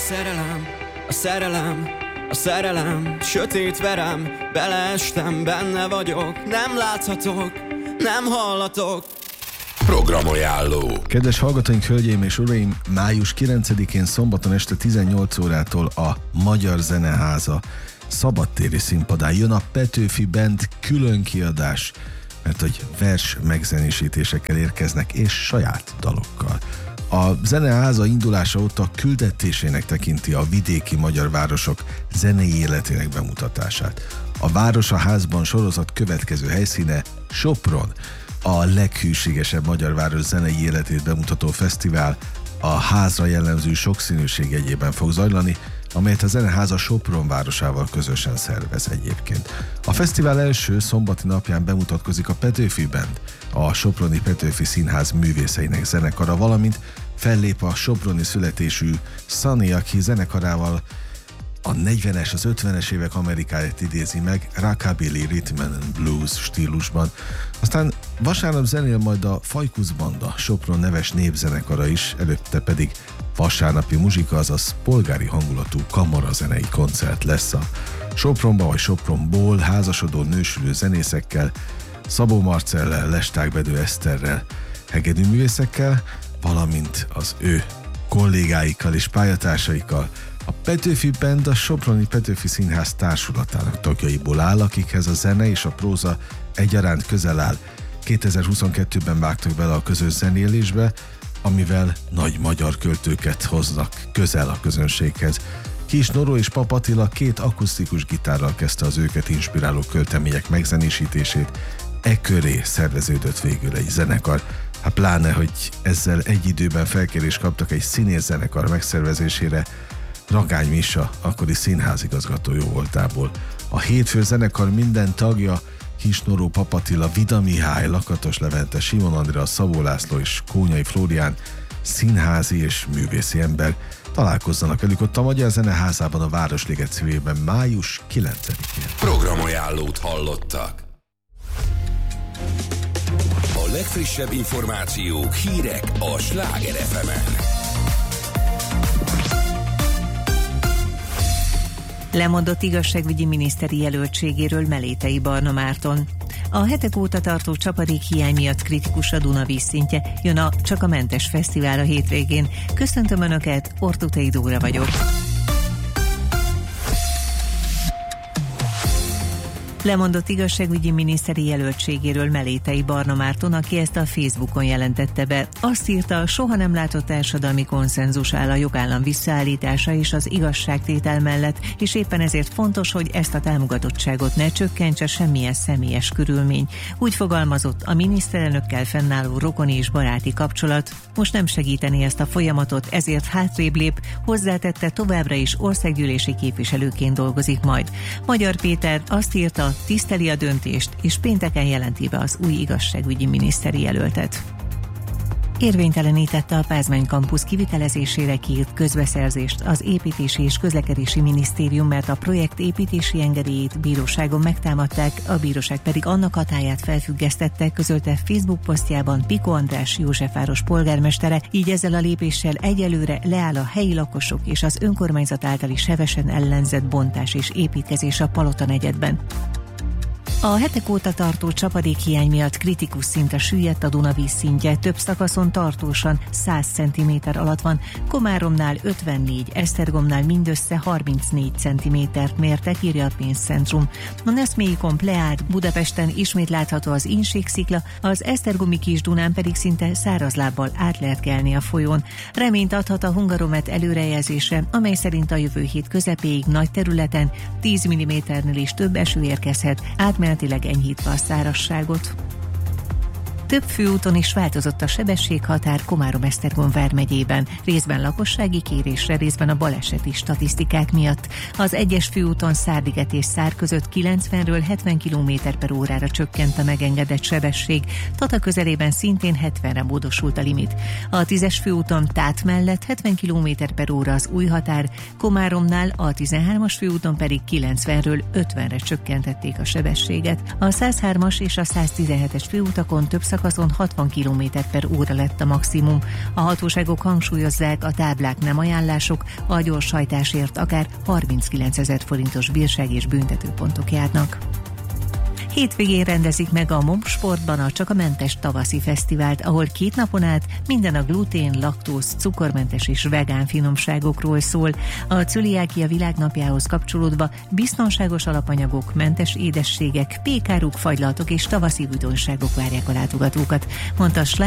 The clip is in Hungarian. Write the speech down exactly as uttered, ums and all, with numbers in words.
szerelem, a szerelem, a szerelem, sötét verem, beleestem, benne vagyok, nem láthatok, nem hallatok. Programajánló. Kedves hallgatóink, hölgyeim és uraim, május kilencedikén szombaton este tizennyolc órától a Magyar Zeneháza szabadtéri színpadán jön a Petőfi Band külön kiadás, mert hogy vers megzenésítésekkel érkeznek és saját dalokkal. A Zeneháza indulása óta küldetésének tekinti a vidéki magyar városok zenei életének bemutatását. A Város a Házban sorozat következő helyszíne Sopron, a leghűségesebb magyar város zenei életét bemutató fesztivál a házra jellemző sokszínűség jegyében fog zajlani, amelyet a Zeneháza Sopron városával közösen szervez egyébként. A fesztivál első szombati napján bemutatkozik a Petőfi Band, a Soproni Petőfi Színház művészeinek zenekara, valamint fellép a soproni születésű Sunny, aki zenekarával a negyvenes, az ötvenes évek Amerikáját idézi meg rockabilly, rhythm and blues stílusban. Aztán vasárnap zenél majd a Fajkusz Banda, Sopron neves népzenekara is, előtte pedig vasárnapi muzsika, azaz polgári hangulatú kamarazenei koncert lesz a Sopronba vagy Sopronból házasodó nősülő zenészekkel, Szabó Marcellel, Lesták Bedő Eszterrel, hegedűművészekkel, valamint az ő kollégáikkal és pályatársaikkal. A Petőfi Band a Soproni Petőfi Színház társulatának tagjaiból áll, akikhez a zene és a próza egyaránt közel áll. kétezer-huszonkettőben vágtak bele a közös zenélésbe, amivel nagy magyar költőket hoznak közel a közönséghez. Kis Noró és Pap Attila két akusztikus gitárral kezdte az őket inspiráló költemények megzenésítését, e köré szerveződött végül egy zenekar. Hát pláne, hogy ezzel egy időben felkérést kaptak egy színész zenekar megszervezésére, Ragány Misa, akkori színházigazgató jó voltából. A hétfő zenekar minden tagja, Kis Noró, Pap Attila, Vida Mihály, Lakatos Levente, Simon Andrea, Szabó László és Kónyai Flórián színházi és művészi ember. Találkozzanak velük ott a Magyar Zeneházában, a Városliget szívében május kilencedikén. Programajánlót hallottak. A legfrissebb információk, hírek a Sláger ef emen. Lemondott igazságügyi miniszteri jelöltségéről Melétei Barna Márton. A hetek óta tartó csapadék hiány miatt kritikus a Duna vízszintje. Jön a Csak a Mentes Fesztivál a hétvégén. Köszöntöm Önöket, Ortutei Dóra vagyok. Lemondott igazságügyi miniszteri jelöltségéről Melétei Barna Márton, aki ezt a Facebookon jelentette be. Azt írta, soha nem látott társadalmi konszenzus áll a jogállam visszaállítása és az igazságtétel mellett, és éppen ezért fontos, hogy ezt a támogatottságot ne csökkentse semmilyen személyes körülmény. Úgy fogalmazott, a miniszterelnökkel fennálló rokoni és baráti kapcsolat most nem segíteni ezt a folyamatot, ezért hátrébb lép, hozzátette, továbbra is országgyűlési képviselőként dolgozik majd. Magyar Péter azt írta, tiszteli a döntést, és pénteken jelenti be az új igazságügyi miniszteri jelöltet. Érvénytelenítette a Pázmány Campus kivitelezésére kiírt közbeszerzést az Építési és Közlekedési Minisztérium, mert a projekt építési engedélyét bíróságon megtámadták, a bíróság pedig annak hatályát felfüggesztette, közölte Facebook posztjában Piko András Józsefváros polgármestere, így ezzel a lépéssel egyelőre leáll a helyi lakosok és az önkormányzat által is hevesen ellenzett bontás és építkezés a Palota negyedben. A hetek óta tartó csapadékhiány miatt kritikus szintre süllyedt a Duna vízszintje, több szakaszon tartósan száz centiméter alatt van, Komáromnál ötvennégy, Esztergomnál mindössze harmincnégy centimétert mértek, írja a pénzcentrum. A Neszmélyikon pleád, Budapesten ismét látható az Inségszikla, az Esztergomi Kis-Dunán pedig szinte szárazlábbal át lehet kelni a folyón. Reményt adhat a Hungaromet előrejelzése, amely szerint a jövő hét közepéig nagy területen tíz milliméternél is több eső érkezhet, átmenetileg enyhítve a szárazságot. Több főúton is változott a sebességhatár Komárom-Esztergom vármegyében, részben lakossági kérésre, részben a baleseti statisztikák miatt. Az egyes főúton Szárliget és Szár között kilencvenről hetven kilométer per órára csökkent a megengedett sebesség, Tata közelében szintén hetvenre módosult a limit. A tízes főúton Tát mellett hetven kilométer per óra az új határ, Komáromnál a tizenhármas főúton pedig kilencvenről ötvenre csökkentették a sebességet. A százhármas és a száztizenhetes főutakon több szakaszon hatvan kilométer per óra lett a maximum. A hatóságok hangsúlyozzák, a táblák nem ajánlások, a gyorshajtásért akár harminckilencezer forintos bírság és büntetőpontok járnak. Hétvégén rendezik meg a MOM Sportban a Csak a Mentes tavaszi fesztivált, ahol két napon át minden a glutén, laktóz, cukormentes és vegán finomságokról szól. A cöliákia világnapjához kapcsolódva biztonságos alapanyagok, mentes édességek, pékáruk, fagylaltok és tavaszi újdonságok várják a látogatókat, mondta